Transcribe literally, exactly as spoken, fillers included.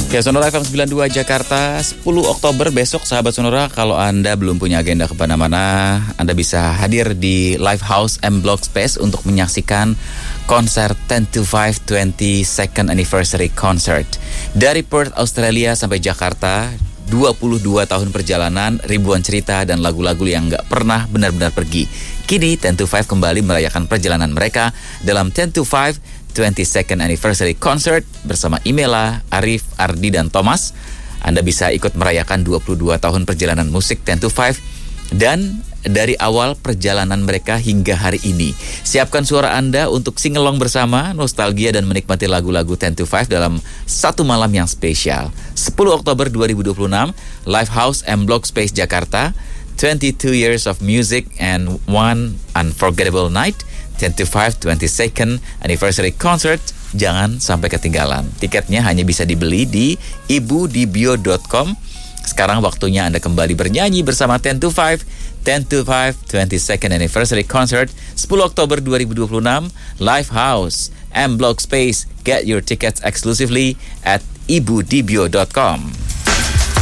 Ya, Sonora F M sembilan puluh dua Jakarta, sepuluh Oktober besok, sahabat Sonora. Kalau Anda belum punya agenda kemana-mana, Anda bisa hadir di Live House M Block Space untuk menyaksikan konser ten to five twenty-second Anniversary Concert. Dari Perth, Australia sampai Jakarta, dua puluh dua tahun perjalanan, ribuan cerita dan lagu-lagu yang gak pernah benar-benar pergi. Kini ten to five kembali merayakan perjalanan mereka dalam ten to five twenty-second Anniversary Concert bersama Imela, Arif, Ardi, dan Thomas. Anda bisa ikut merayakan dua puluh dua tahun perjalanan musik ten to five dan dari awal perjalanan mereka hingga hari ini. Siapkan suara Anda untuk singelong bersama, nostalgia dan menikmati lagu-lagu ten to five dalam satu malam yang spesial. sepuluh Oktober dua ribu dua puluh enam, Live House M Block Space Jakarta, twenty-two years of music and one unforgettable night. ten to five twenty-second Anniversary Concert, jangan sampai ketinggalan. Tiketnya hanya bisa dibeli di ibu dibio dot com. Sekarang waktunya Anda kembali bernyanyi bersama ten to five. ten to five twenty-second Anniversary Concert, sepuluh Oktober dua ribu dua puluh enam, Live House M Block Space. Get your tickets exclusively at ibu dibio dot com.